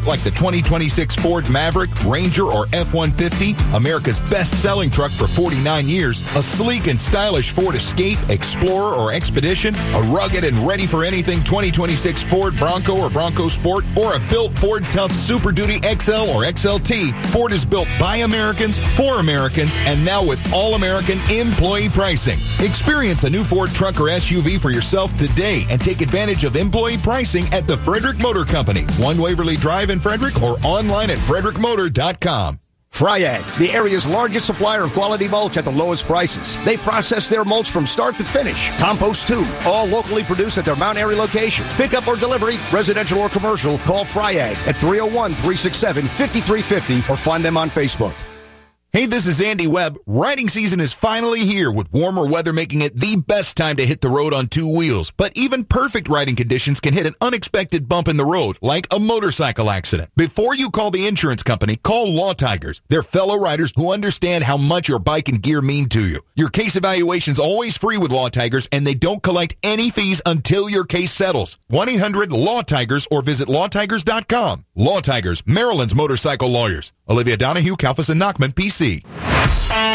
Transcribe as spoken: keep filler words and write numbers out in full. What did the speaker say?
like the twenty twenty-six Ford Maverick, Ranger, or F one fifty, America's best-selling truck for forty-nine years, a sleek and stylish Ford Escape, Explorer, or Expedition, a rugged and ready-for-anything twenty twenty-six Ford Bronco or Bronco Sport, or a built Ford Tough Super Duty X L or X L T, Ford is built by Americans, for Americans, and now with all-American employee pricing. Experience a new Ford truck or S U V for yourself today and take advantage of employee pricing at the Frederick Motor Company, one Waverly Drive in Frederick, or online at frederick motor dot com. Fryag, the area's largest supplier of quality mulch at the lowest prices. They process their mulch from start to finish. Compost too, all locally produced at their Mount Airy location. Pickup or delivery, residential or commercial, call Fryag at three oh one, three six seven, five three five oh or find them on Facebook. Hey, this is Andy Webb. Riding season is finally here, with warmer weather making it the best time to hit the road on two wheels. But even perfect riding conditions can hit an unexpected bump in the road, like a motorcycle accident. Before you call the insurance company, call Law Tigers. They're fellow riders who understand how much your bike and gear mean to you. Your case evaluation's always free with Law Tigers, and they don't collect any fees until your case settles. one eight hundred law tigers or visit law tigers dot com. Law Tigers, Maryland's motorcycle lawyers. Olivia Donahue, Kalfas and Nachman, P C.